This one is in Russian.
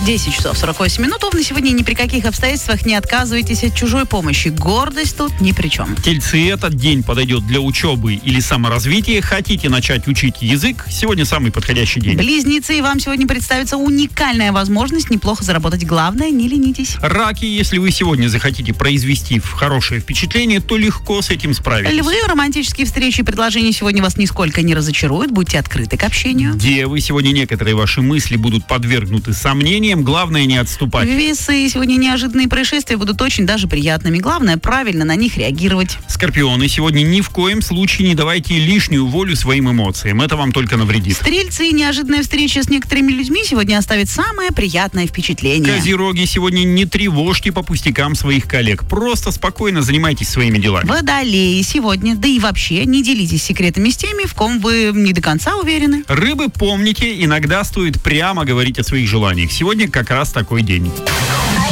10 часов 48 минут. Овны, сегодня ни при каких обстоятельствах не отказывайтесь от чужой помощи. Гордость тут ни при чем. Тельцы, этот день подойдет для учебы или саморазвития. Хотите начать учить язык? Сегодня самый подходящий день. Близнецы, вам сегодня представится уникальная возможность неплохо заработать. Главное, не ленитесь. Раки, если вы сегодня захотите произвести хорошее впечатление, то легко с этим справитесь. Львы, романтические встречи и предложения сегодня вас нисколько не разочаруют. Будьте открыты к общению. Девы, сегодня некоторые ваши мысли будут подвергнуты сомнениям. Главное, не отступать. Весы, сегодня неожиданные происшествия будут очень даже приятными. Главное, правильно на них реагировать. Скорпионы, сегодня ни в коем случае не давайте лишнюю волю своим эмоциям. Это вам только навредит. Стрельцы, неожиданная встреча с некоторыми людьми сегодня оставит самое приятное впечатление. Козероги, сегодня не тревожьте по пустякам своих коллег. Просто спокойно занимайтесь своими делами. Водолеи, сегодня, да и вообще, не делитесь секретами с теми, в ком вы не до конца уверены. Рыбы, помните, иногда стоит прямо говорить о своих желаниях. Сегодня как раз такой день.